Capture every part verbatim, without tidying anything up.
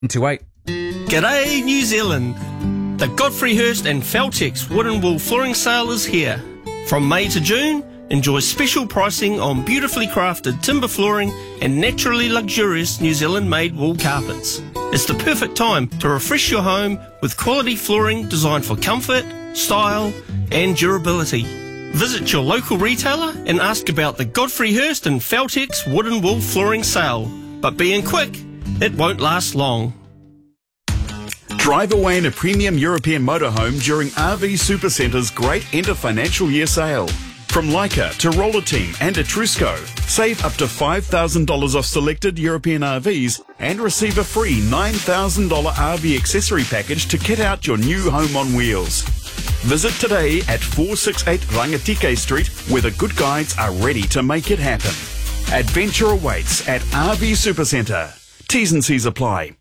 to eight. G'day, New Zealand. The Godfrey Hirst and Feltex Wooden Wool Flooring Sale is here. From May to June, enjoy special pricing on beautifully crafted timber flooring and naturally luxurious New Zealand-made wool carpets. It's the perfect time to refresh your home with quality flooring designed for comfort, style and durability. Visit your local retailer and ask about the Godfrey Hirst and Feltex Wooden Wool Flooring Sale. But being quick, it won't last long. Drive away in a premium European motorhome during R V Supercenter's great end of financial year sale. From Leica to Roller Team and Etrusco, save up to five thousand dollars off selected European R Vs and receive a free nine thousand dollars R V accessory package to kit out your new home on wheels. Visit today at four sixty-eight Rangatike Street, where the good guides are ready to make it happen. Adventure awaits at R V Supercentre. T's and C's apply.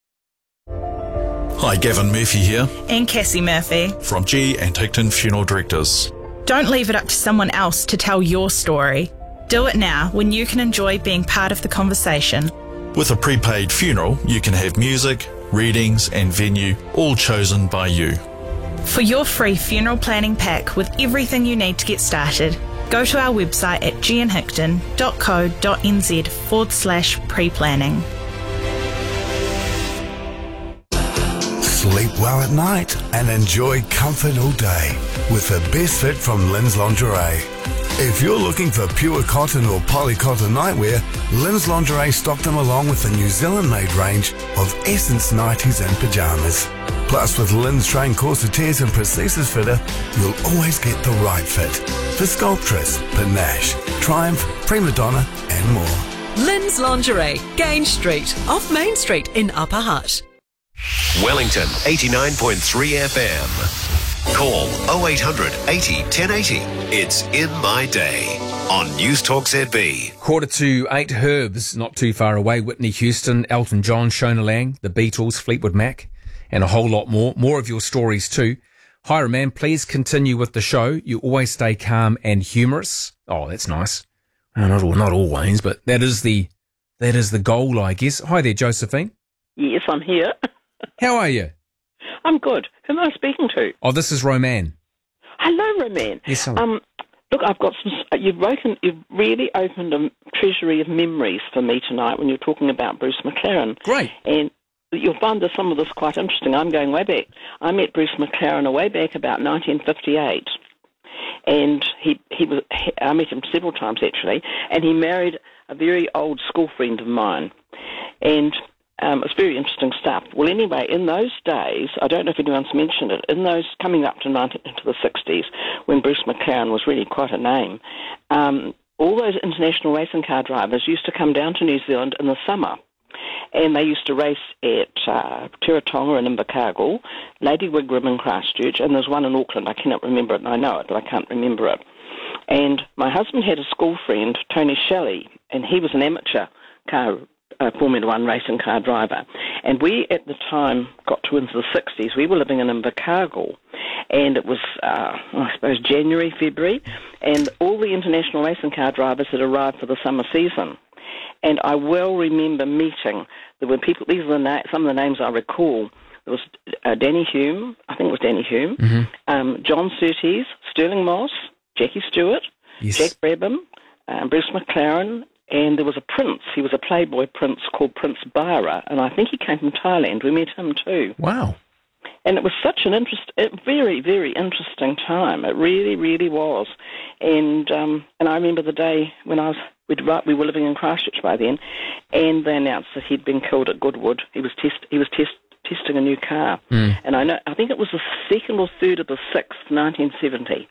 Hi, Gavin Murphy here. And Cassie Murphy. From G and Ticton Funeral Directors. Don't leave it up to someone else to tell your story. Do it now when you can enjoy being part of the conversation. With a prepaid funeral, you can have music, readings and venue all chosen by you. For your free funeral planning pack with everything you need to get started, go to our website at gianhickton.co.nz forward slash pre-planning. Sleep well at night and enjoy comfort all day with the best fit from Lynn's Lingerie. If you're looking for pure cotton or polycotton nightwear, Lynn's Lingerie stocked them along with a New Zealand-made range of Essence nighties and pyjamas. Plus, with Lynn's trained corsetiers and prosthesis fitter, you'll always get the right fit for Sculptress, Panache, Triumph, Prima Donna and more. Lynn's Lingerie, Gage Street, off Main Street in Upper Hutt. Wellington eighty-nine point three F M. Call oh eight hundred eighty ten eighty. It's In My Day on News Talk Z B. Quarter to eight. Herbs, not too far away. Whitney Houston, Elton John, Shona Lang, The Beatles, Fleetwood Mac, and a whole lot more. More of your stories too. Hiram man, please continue with the show. You always stay calm and humorous. Oh, that's nice. Oh, not not always, but that is the that is the goal, I guess. Hi there, Josephine. Yes, I'm here. How are you? I'm good. Who am I speaking to? Oh, this is Roman. Hello, Roman. Yes, hello. Um, look, I've got some. You've woken. You've really opened a treasury of memories for me tonight when you're talking about Bruce McLaren. Great. And you'll find this, some of this quite interesting. I'm going way back. I met Bruce McLaren way back about nineteen fifty-eight, and he he was. He, I met him several times actually, and he married a very old school friend of mine, and. Um, it's very interesting stuff. Well, anyway, in those days, I don't know if anyone's mentioned it, in those coming up to nineteen, into the sixties, when Bruce McLaren was really quite a name, um, all those international racing car drivers used to come down to New Zealand in the summer, and they used to race at uh, Tiratonga and Invercargill, Lady Wigram in Christchurch, and there's one in Auckland. I cannot remember it, and I know it, but I can't remember it. And my husband had a school friend, Tony Shelley, and he was an amateur car Uh, Formula One racing car driver. And we, at the time, got to into the sixties. We were living in Invercargill, and it was, uh, I suppose, January, February, and all the international racing car drivers had arrived for the summer season. And I well remember meeting, there were people, these are the na- some of the names I recall. There was uh, Danny Hume, I think it was Danny Hume, mm-hmm. um, John Surtees, Sterling Moss, Jackie Stewart, yes. Jack Brabham, um, Bruce McLaren, and there was a prince. He was a playboy prince called Prince Bara, and I think he came from Thailand. We met him too. Wow. And it was such an interest, a very, very interesting time. It really, really was. And um, and I remember the day when I was, we'd, we were living in Christchurch by then, and they announced that he'd been killed at Goodwood. He was test, he was test, testing a new car. Mm. And I know, I think it was the second or third of the sixth, nineteen seventy.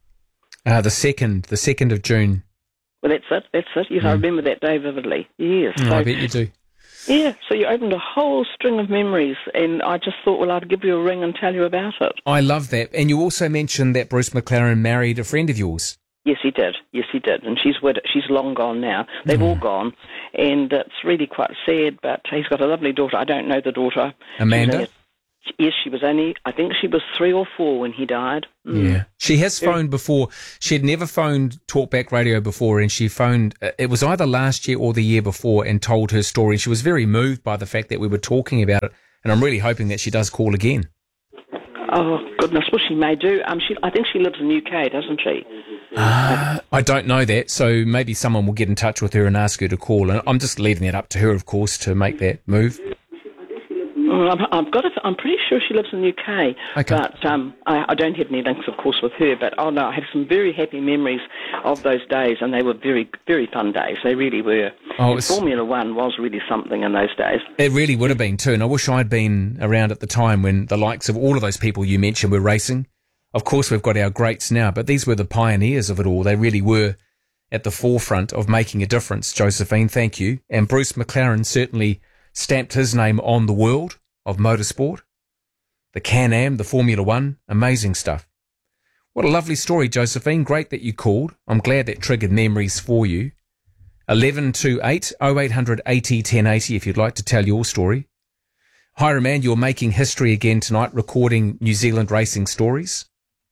Uh, the second, the second of June. Well, that's it, that's it. Yes, mm. I remember that day vividly. Yes. Mm, so, I bet you do. Yeah, so you opened a whole string of memories, and I just thought, well, I'd give you a ring and tell you about it. I love that. And you also mentioned that Bruce McLaren married a friend of yours. Yes, he did. Yes, he did. And she's wid- she's long gone now. They've mm. all gone, and it's really quite sad, but he's got a lovely daughter. I don't know the daughter. Amanda? Yes, she was only, I think she was three or four when he died. Mm. Yeah. She has phoned before. She had never phoned Talkback Radio before, and she phoned, uh, it was either last year or the year before, and told her story. She was very moved by the fact that we were talking about it, and I'm really hoping that she does call again. Oh, goodness, well, she may do. Um, she, I think she lives in the U K, doesn't she? Uh, I don't know that, so maybe someone will get in touch with her and ask her to call. And I'm just leaving it up to her, of course, to make that move. I've, I've got. To, I'm pretty sure she lives in the U K, okay. but um, I, I don't have any links, of course, with her. But oh no, I have some very happy memories of those days, and they were very, very fun days. They really were. Oh, and Formula One was really something in those days. It really would have been too, and I wish I'd been around at the time when the likes of all of those people you mentioned were racing. Of course, we've got our greats now, but these were the pioneers of it all. They really were at the forefront of making a difference. Josephine, thank you. And Bruce McLaren certainly stamped his name on the world of motorsport. The Can-Am, the Formula One, amazing stuff. What a lovely story, Josephine. Great that you called. I'm glad that triggered memories for you. eleven two eight oh eight hundred eighty ten eighty if you'd like to tell your story. Hi, Roman, you're making history again tonight, recording New Zealand racing stories.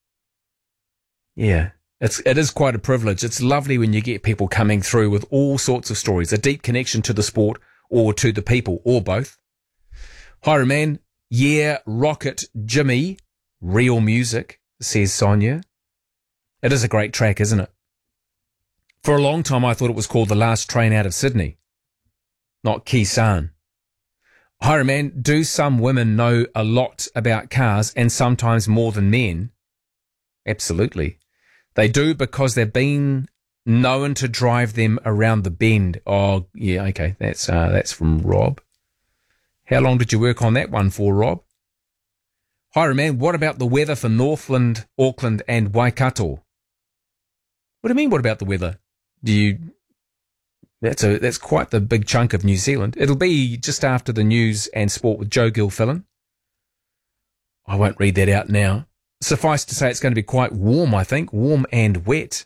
Yeah, it's, it is quite a privilege. It's lovely when you get people coming through with all sorts of stories, a deep connection to the sport or to the people, or both. Hi, Roman. Yeah, Rocket Jimmy. Real music, says Sonia. It is a great track, isn't it? For a long time, I thought it was called The Last Train Out of Sydney, not Kisan. Hi, Roman. Do some women know a lot about cars and sometimes more than men? Absolutely. They do because they've been known to drive them around the bend. Oh, yeah, okay. That's uh, that's from Rob. How long did you work on that one for, Rob? Hi, man. What about the weather for Northland, Auckland and Waikato? What do you mean, what about the weather? Do you... That's a that's quite the big chunk of New Zealand. It'll be just after the news and sport with Joe Gilfillan. I won't read that out now. Suffice to say it's going to be quite warm, I think. Warm and wet.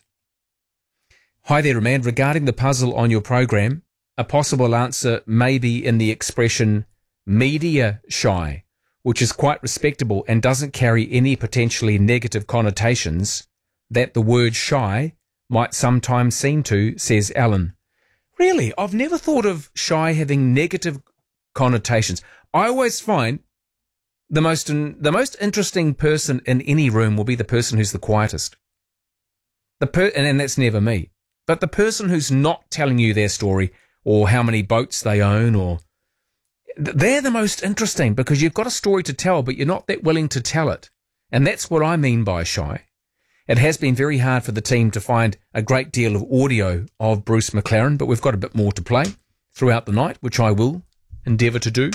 Hi there, Amanda. Regarding the puzzle on your program, a possible answer may be in the expression media shy, which is quite respectable and doesn't carry any potentially negative connotations that the word shy might sometimes seem to, says Alan. Really? I've never thought of shy having negative connotations. I always find the most the most interesting person in any room will be the person who's the quietest. The per, and, and that's never me. But the person who's not telling you their story or how many boats they own, or they're the most interesting because you've got a story to tell, but you're not that willing to tell it. And that's what I mean by shy. It has been very hard for the team to find a great deal of audio of Bruce McLaren, but we've got a bit more to play throughout the night, which I will endeavour to do.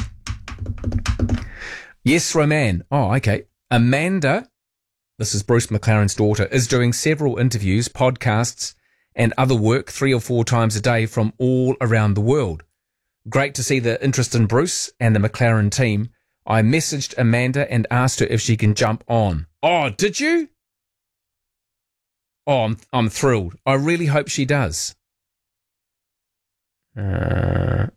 Yes, Roman. Oh, okay. Amanda, this is Bruce McLaren's daughter, is doing several interviews, podcasts, and other work three or four times a day from all around the world. Great to see the interest in Bruce and the McLaren team. I messaged Amanda and asked her if she can jump on. Oh, did you? Oh, I'm, I'm thrilled. I really hope she does. Uh,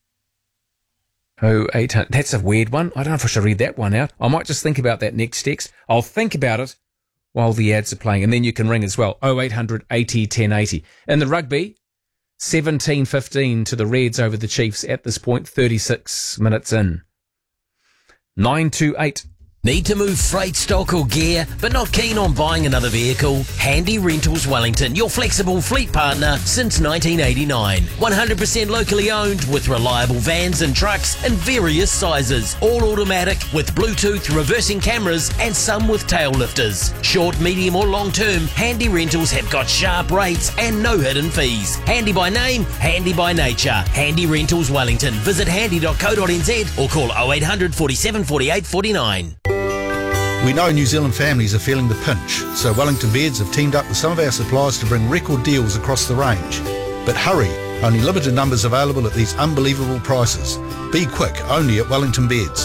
oh, eight hundred. That's a weird one. I don't know if I should read that one out. I might just think about that next text. I'll think about it while the ads are playing, and then you can ring as well. oh eight hundred eighty ten eighty. In the rugby, seventeen fifteen to the Reds over the Chiefs at this point, thirty-six minutes in. nine two eight. Need to move freight, stock or gear, but not keen on buying another vehicle? Handy Rentals Wellington, your flexible fleet partner since nineteen eighty-nine. one hundred percent locally owned with reliable vans and trucks in various sizes. All automatic with Bluetooth reversing cameras and some with tail lifters. Short, medium or long term, Handy Rentals have got sharp rates and no hidden fees. Handy by name, handy by nature. Handy Rentals Wellington. Visit handy dot co dot n z or call oh eight hundred forty-seven forty-eight forty-nine. We know New Zealand families are feeling the pinch, so Wellington Beds have teamed up with some of our suppliers to bring record deals across the range. But hurry, only limited numbers available at these unbelievable prices. Be quick, only at Wellington Beds.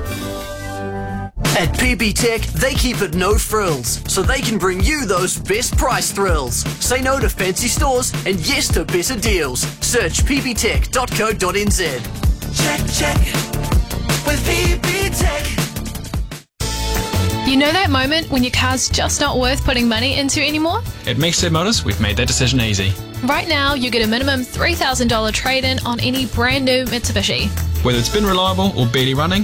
At P B Tech, they keep it no frills, so they can bring you those best price thrills. Say no to fancy stores and yes to better deals. Search p b tech dot co dot n z. Check, check, with P B Tech. Know that moment when your car's just not worth putting money into anymore? At Mexted Motors, we've made that decision easy. Right now, you get a minimum three thousand dollars trade-in on any brand new Mitsubishi. Whether it's been reliable or barely running,